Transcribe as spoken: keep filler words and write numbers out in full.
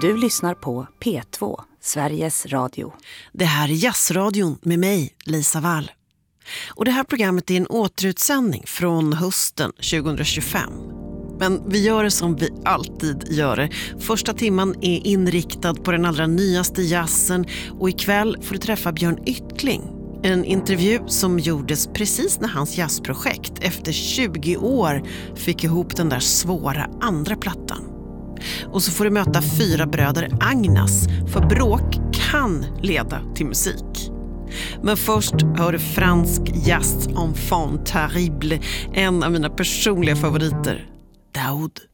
Du lyssnar på P två, Sveriges Radio. Det här är Jazzradion med mig, Lisa Wall. Och det här programmet är en återutsändning från hösten tjugohundratjugofem. Men vi gör det som vi alltid gör det. Första timman är inriktad på den allra nyaste jazzen och ikväll får du träffa Björn Yttling. En intervju som gjordes precis när hans jazzprojekt efter tjugo år fick ihop den där svåra andra plattan. Och så får du möta fyra bröder Agnas, för bråk kan leda till musik. Men först hör du fransk jazz enfant terrible, en av mina personliga favoriter, Daoud.